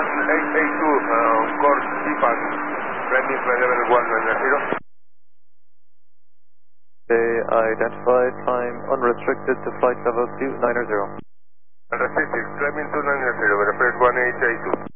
1882, course Tipan, climbing flight level 190. They identified, climb unrestricted to flight level 290. Unrestricted, climbing 290, reference 1882.